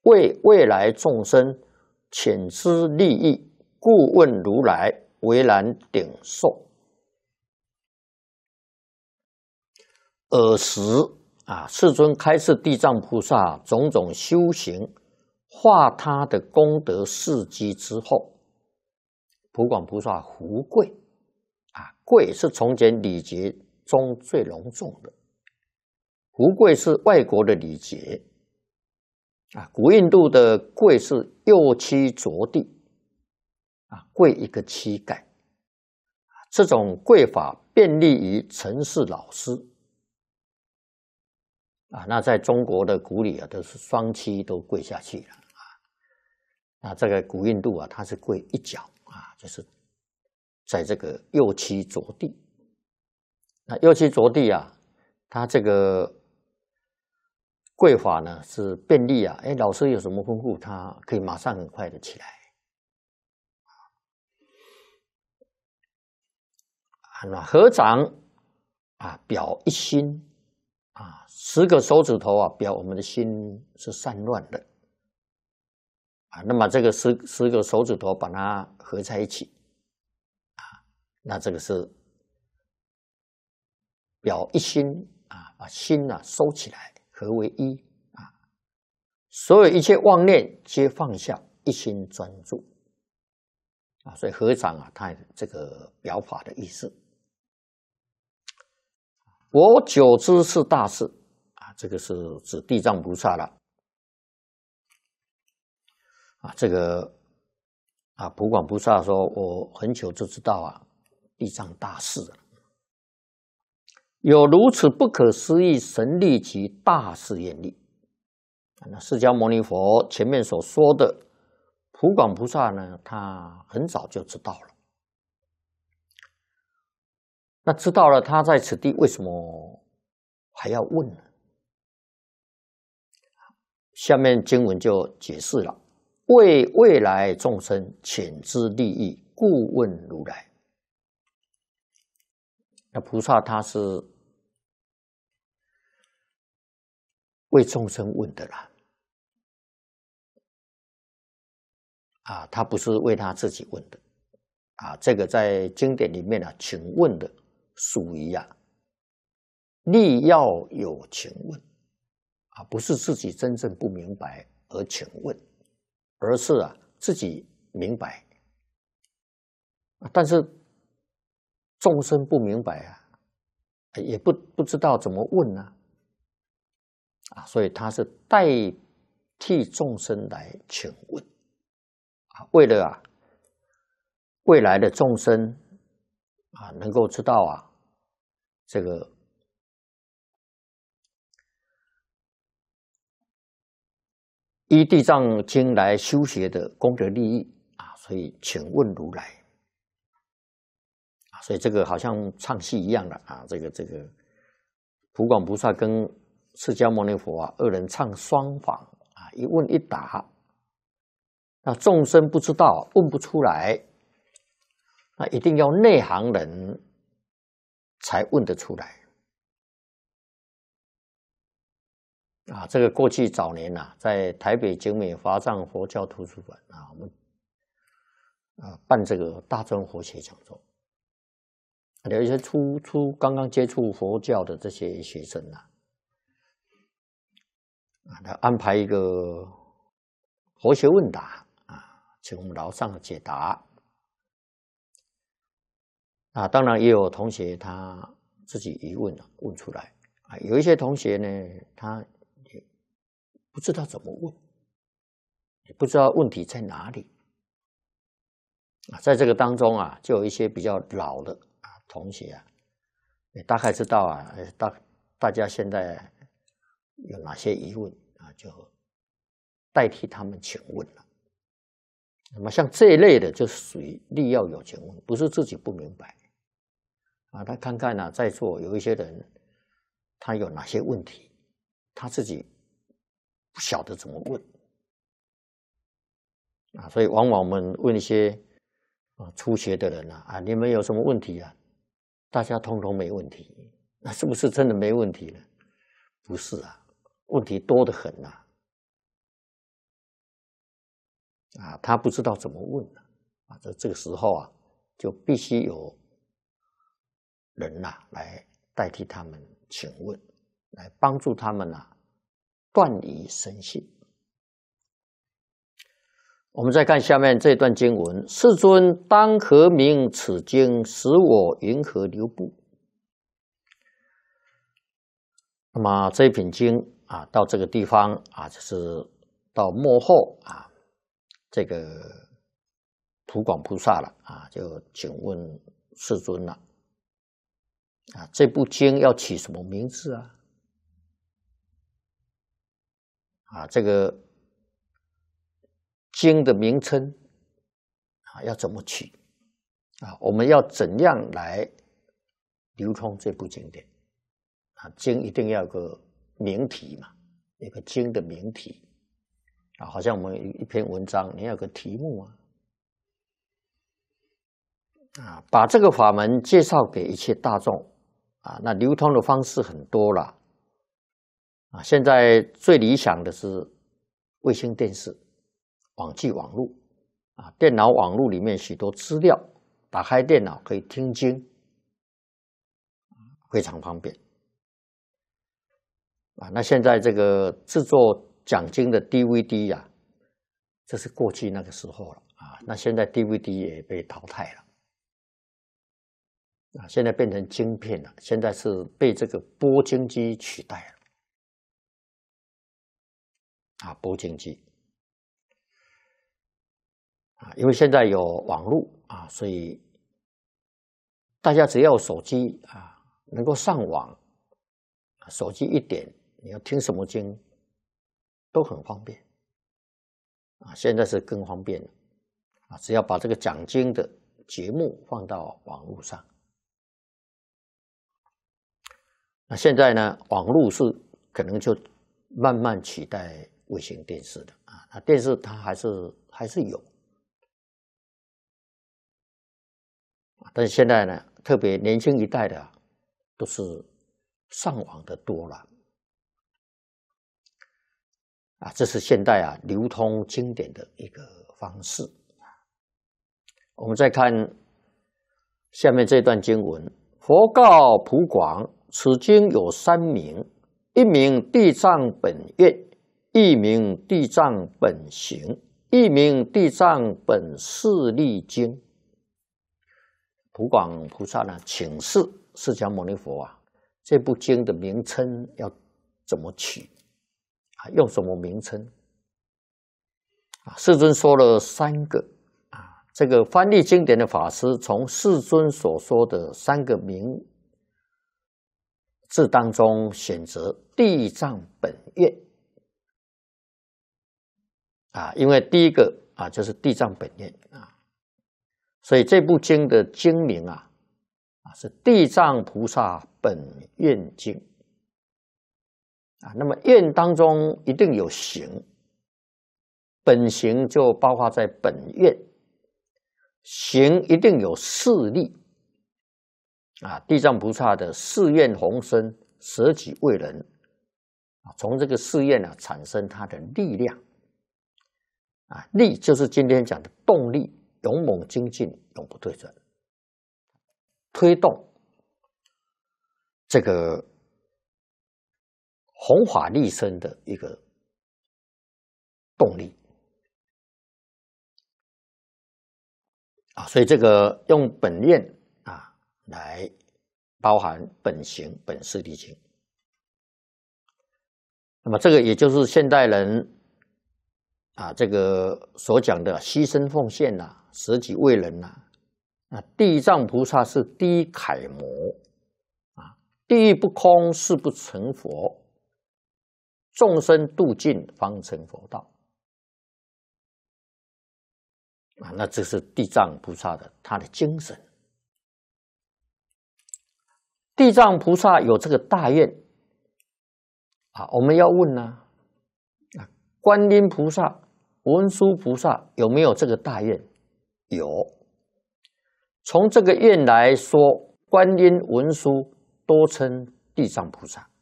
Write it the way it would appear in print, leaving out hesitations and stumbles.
为未来众生遣之利益，故问如来，为然顶受。尔时世尊开示地藏菩萨种种修行，化他的功德事迹之后，普广菩萨福贵贵是从前礼节中最隆重的，福贵是外国的礼节古印度的跪是右膝着地跪一个膝盖，这种跪法便利于承事老师那在中国的古礼都是双膝都跪下去了那这个古印度它是跪一脚就是在这个右膝着地。那右膝着地它这个跪法呢是便利老师有什么吩咐，他可以马上很快的起来那合掌表一心10个手指头表我们的心是散乱的那么这个10个手指头把它合在一起那这个是表一心把心收起来合为一所有一切妄念皆放下，一心专注所以合掌它这个表法的意思。我久知是大事这个是指地藏菩萨了这个普广菩萨说我很久就知道地藏大事有如此不可思议神力及大誓愿力。那释迦牟尼佛前面所说的普广菩萨呢，他很早就知道了。那知道了，他在此地为什么还要问呢？下面经文就解释了：为未来众生遣之利益，故问如来。那菩萨他是为众生问的啦，他不是为他自己问的这个在经典里面请问的属于力要有请问不是自己真正不明白而请问，而是自己明白但是众生不明白也不知道怎么问所以他是代替众生来请问为了未来的众生能够知道这个依地藏经来修学的功德利益所以请问如来所以这个好像唱戏一样的这个普广菩萨跟释迦牟尼佛二人唱双簧一问一答，那众生不知道问不出来，那一定要内行人才问得出来这个过去早年在台北景美华藏佛教图书馆我们办这个大专佛学讲座，有一些刚刚接触佛教的这些学生他安排一个佛学问答请我们老上解答当然也有同学他自己疑问问出来有一些同学呢他也不知道怎么问，也不知道问题在哪里在这个当中就有一些比较老的同学也大概知道大家现在有哪些疑问就代替他们请问了。那么像这一类的就属于力要有请问，不是自己不明白他看看在座有一些人他有哪些问题他自己不晓得怎么问所以往往我们问一些初学的人你们有什么问题大家通通没问题，那是不是真的没问题呢？不是问题多得很啊，他不知道怎么问啊，这个时候啊，就必须有人来代替他们请问，来帮助他们断疑生信。我们再看下面这段经文：世尊当何名此经，使我云何流布？那么这一品经啊，到这个地方啊，就是到末后啊，这个普广菩萨了啊，就请问世尊了啊，这部经要起什么名字啊？啊，这个经的名称啊，要怎么取啊？我们要怎样来流通这部经典啊？经一定要有个名题嘛，有个经的名题啊，好像我们一篇文章，你要有个题目啊，把这个法门介绍给一切大众啊，那流通的方式很多了啊。现在最理想的是卫星电视、网际网络啊，电脑网络里面许多资料，打开电脑可以听经，非常方便啊。那现在这个制作讲经的 DVD 呀，这是过去那个时候了啊。那现在 DVD 也被淘汰了啊，现在变成晶片了，现在是被这个播经机取代了啊，播经机啊，因为现在有网络啊，所以大家只要有手机啊，能够上网，手机一点，你要听什么经都很方便啊。现在是更方便了啊，只要把这个讲经的节目放到网络上。那现在呢，网络是可能就慢慢取代卫星电视的啊。那电视它还是有，但是现在呢，特别年轻一代的都是上网的多了啊。这是现代流通经典的一个方式。我们再看下面这段经文：佛告普广，此经有三名，一名地藏本愿，一名地藏本行，一名地藏本势力经。普广菩萨呢，请示释迦牟尼佛啊，这部经的名称要怎么取啊？用什么名称啊？世尊说了三个啊，这个翻译经典的法师从世尊所说的三个名字当中选择地藏本愿啊，因为第一个啊就是地藏本愿啊，所以这部经的经名是地藏菩萨本愿经啊。那么愿当中一定有行，本行就包括在本愿，行一定有势力啊。地藏菩萨的誓愿宏深，舍己为人啊，从这个誓愿产生他的力量啊，力就是今天讲的动力，勇猛精进，永不退转，推动这个弘法利生的一个动力啊。所以这个用本愿来包含本行、本势力经。那么这个也就是现代人这个所讲的牺牲奉献舍己为人地藏菩萨是第一楷模地狱不空，誓不成佛，众生度尽，方成佛道那这是地藏菩萨的他的精神。地藏菩萨有这个大愿我们要问观音菩萨、文殊菩萨有没有这个大愿？有。从这个愿来说，观音、文殊多称地藏菩萨